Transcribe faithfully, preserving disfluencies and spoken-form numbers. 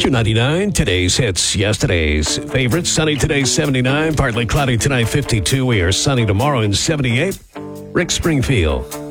Country ninety-nine, today's hits, yesterday's favorites. Sunny today, seventy-nine. Partly cloudy tonight, fifty-two. We are sunny tomorrow in seventy-eight. Rick Springfield.